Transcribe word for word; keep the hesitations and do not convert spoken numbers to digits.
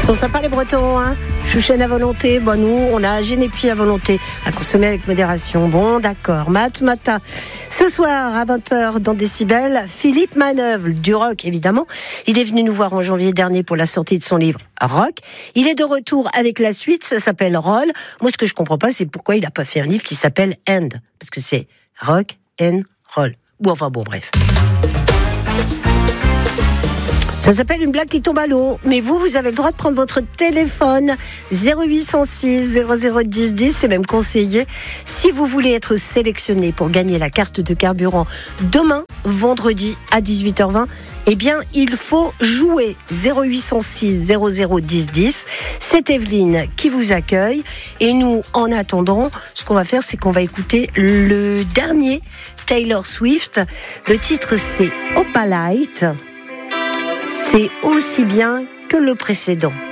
Ils sont sympas les Bretons, hein. Chouchen à volonté, bon nous, on a Génépi à volonté, à consommer avec modération. Bon, d'accord. Mat matin. Ce soir, à vingt heures, dans Décibel, Philippe Manœuvre, du rock évidemment. Il est venu nous voir en janvier dernier pour la sortie de son livre Rock. Il est de retour avec la suite, ça s'appelle Roll. Moi, ce que je comprends pas, c'est pourquoi il a pas fait un livre qui s'appelle End. Parce que c'est Rock and Roll. Ou enfin bon, bref. Ça s'appelle une blague qui tombe à l'eau. Mais vous, vous avez le droit de prendre votre téléphone zéro huit cent six zéro zéro dix dix. C'est même conseillé. Si vous voulez être sélectionné pour gagner la carte de carburant demain, vendredi à dix-huit heures vingt, eh bien, il faut jouer zéro huit cent six zéro zéro dix dix. C'est Evelyne qui vous accueille. Et nous, en attendant, ce qu'on va faire, c'est qu'on va écouter le dernier Taylor Swift. Le titre, c'est Opalite. C'est aussi bien que le précédent.